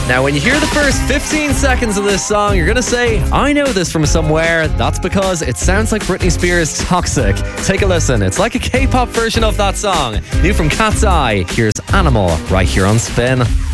Now, when you hear the first 15 seconds of this song, you're going to say, I know this from somewhere. That's because it sounds like Britney Spears' Toxic. Take a listen. It's like a K-pop version of that song. New from Cat's Eye. Here's Animal right here on Spin.